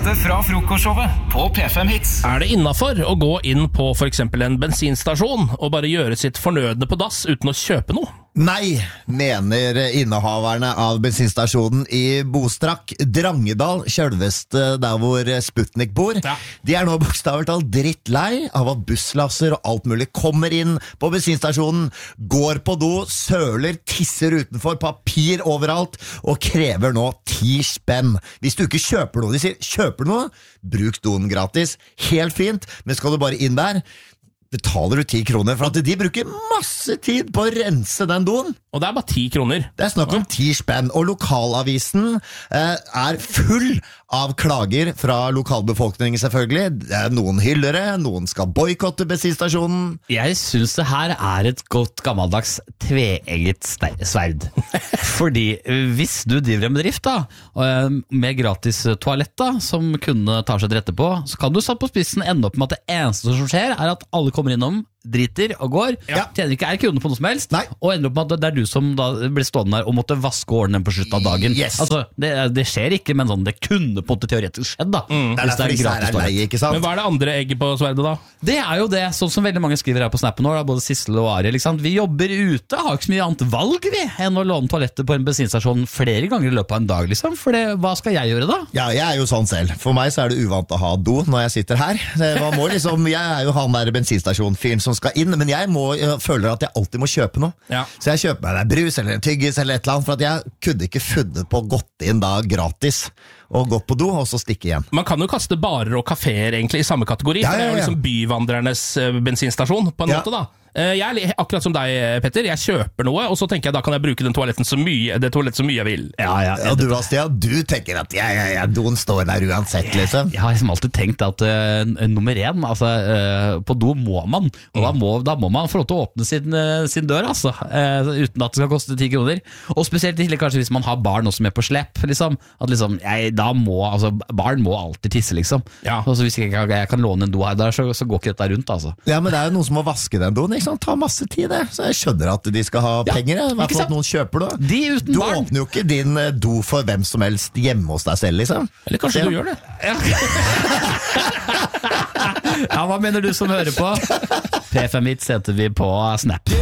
beste fra frokostshowet på P5 Hits. Det innenfor å gå inn på for eksempel en bensinstasjon og bare gjøre sitt fornødne på dass uten å kjøpe noe? Nei, mener innehaverne av bensinstasjonen i Bostrak, Drangedal, selveste der hvor Sputnik bor. Ja. De nå bokstavelig talt drittlei av at busslasser og alt mulig kommer inn på bensinstasjonen, går på do, søler, tisser utenfor, papir overalt, og krever nå 10 spenn. Hvis du ikke kjøper noe, de sier, kjøper du noe? Bruk doen gratis, helt fint, men skal du bare inn der, betaler du 10 kroner, for at de bruker masse tid på å rense den doen. Og det bare 10 kroner. Det snakk om 10 spenn, og lokalavisen full av klager fra lokalbefolkningen selvfølgelig. Noen hyller det, noen skal boykotte bensinstasjonen. Jeg synes det her et godt gammeldags tveegget sverd. Fordi hvis du driver en bedrift da, med gratis toalett da, som kundene tar seg til rette på, så kan du satt på spissen ende opp med at det eneste som skjer at alle kommer innom, driter og går, tjener ikke kroner på noe som helst. Nei. Og ender opp med at det du som da blir stående der og måtte vaske årene på slutt av dagen. Yes. Altså, det skjer ikke, men sånn, det kunne på en måte teoretisk skjedd da. Det derfor disse her lei, ikke sant? Men hva det andre egget på sverdet da? Det jo det, sånn som veldig mange skriver her på Snappen nå, da, både Sissel og Ari, liksom. Vi jobber ute, har ikke så mye annet valg vi, enn å låne toalettet på en bensinstasjon flere ganger i løpet av en dag, liksom. For hva skal jeg gjøre da? Ja, jeg jo sånn selv. For meg så det uvant å ha do når jeg sitter her. Man må liksom, jeg jo han der bensinstasjonfyren som skal inn, men jeg føler at jeg alltid må kjøpe noe. Ja. Så jeg kjøper meg en brus eller en tyggis eller et eller annet, for at jeg kunne ikke funnet på å gått inn da gratis og gått på do, og så stikke igjen. Man kan jo kaste barer og kaféer egentlig i samme kategori, for det jo liksom byvandrernes bensinstasjon på en måte da. Jeg akkurat som deg, Petter, jeg kjøper noe, og så tenker jeg da kan jeg bruke det toalettet så mye jeg vil. Ja, du Stian, du tenker at doen står der uansett, liksom. Jeg har liksom alltid tenkt at nummer 1, altså, på do må man, og da må man få lov til å åpne sin dør, altså, uten at det skal koste 10 kroner. Og spesielt kanskje hvis man har barn også med på slep, liksom, at liksom, barn må alltid tisse, liksom. Ja. Og så hvis jeg kan låne en do her der, så går ikke dette rundt, altså. Ja, men det jo noen som må vaske den doen, ikke sant? Ta masse tid det, så jeg skjønner at de skal ha penger, i hvert fall at noen kjøper det. De uten du barn. åpner jo ikke din do for hvem som helst hjemme hos deg selv, liksom. Eller kanskje du gjør det. Ja, hva mener du som hører på? P5 Hits heter vi på Snap.